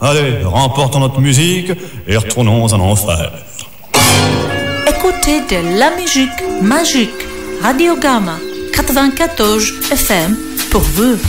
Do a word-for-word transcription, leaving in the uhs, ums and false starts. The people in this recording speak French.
Allez, remportons notre musique et retournons en enfer. Écoutez de la musique magique. Radio Gamma quatre-vingt-quatorze F M pour vous.